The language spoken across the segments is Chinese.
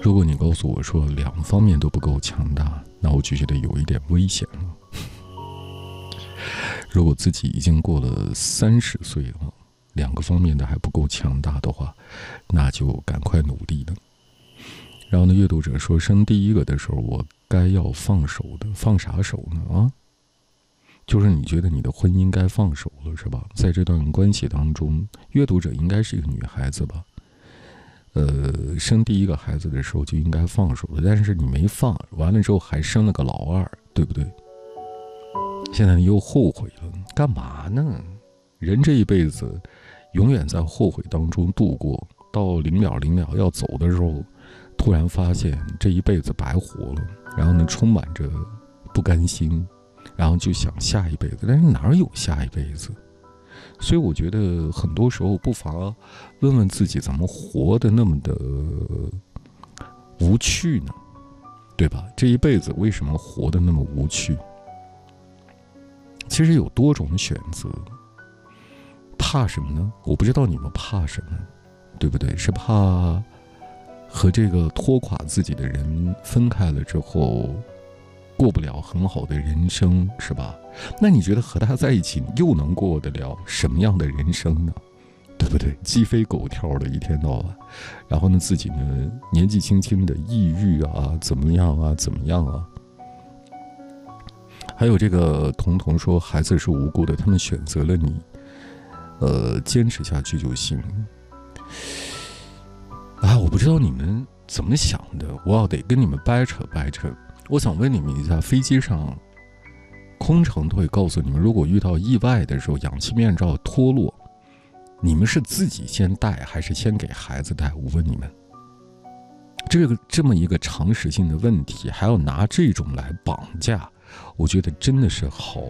如果你告诉我说两方面都不够强大，那我就觉得有一点危险了。如果自己已经过了30岁了，两个方面的还不够强大的话，那就赶快努力了。然后呢，阅读者说，生第一个的时候，我该要放手的，放啥手呢？就是你觉得你的婚姻该放手了，是吧？在这段关系当中，阅读者应该是一个女孩子吧？生第一个孩子的时候就应该放手了，但是你没放，完了之后还生了个老二，对不对？现在你又后悔了，干嘛呢？人这一辈子永远在后悔当中度过，到临了要走的时候，突然发现这一辈子白活了，然后呢，充满着不甘心，然后就想下一辈子，但是哪有下一辈子？所以我觉得很多时候不妨问问自己，怎么活得那么的无趣呢？对吧？这一辈子为什么活得那么无趣？其实有多种选择。怕什么呢？我不知道你们怕什么，对不对？是怕和这个拖垮自己的人分开了之后过不了很好的人生，是吧？那你觉得和他在一起又能过得了什么样的人生呢？对不对？鸡飞狗跳的一天到晚，然后呢，自己呢年纪轻轻的抑郁啊，怎么样啊？还有这个彤彤说，孩子是无辜的，他们选择了你，坚持下去就行。我不知道你们怎么想的，我要得跟你们掰扯。我想问你们一下，飞机上空乘都会告诉你们，如果遇到意外的时候，氧气面罩脱落，你们是自己先戴还是先给孩子戴？我问你们，这么一个常识性的问题，还要拿这种来绑架，我觉得真的是好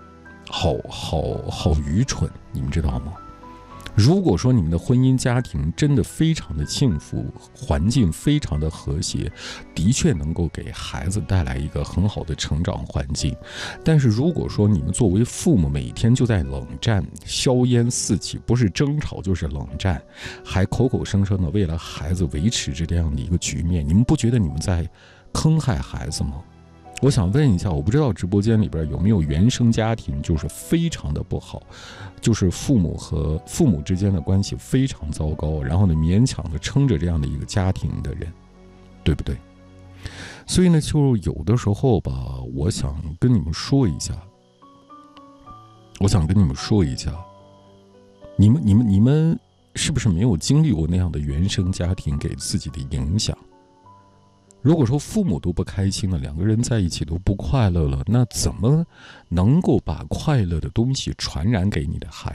愚蠢，你们知道吗？如果说你们的婚姻家庭真的非常的幸福，环境非常的和谐，的确能够给孩子带来一个很好的成长环境，但是如果说你们作为父母每天就在冷战，硝烟四起，不是争吵就是冷战，还口口声声的为了孩子维持着这样的一个局面，你们不觉得你们在坑害孩子吗？我想问一下，我不知道直播间里边有没有原生家庭就是非常的不好，就是父母和父母之间的关系非常糟糕，然后呢勉强的撑着这样的一个家庭的人，对不对？所以呢，就有的时候吧，我想跟你们说一下，你们是不是没有经历过那样的原生家庭给自己的影响？如果说父母都不开心了，两个人在一起都不快乐了，那怎么能够把快乐的东西传染给你的孩子？